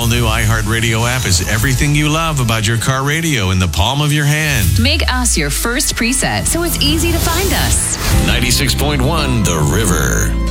all-new iHeartRadio app is everything you love about your car radio in the palm of your hand. Make us your first preset so it's easy to find us. 96.1 The River.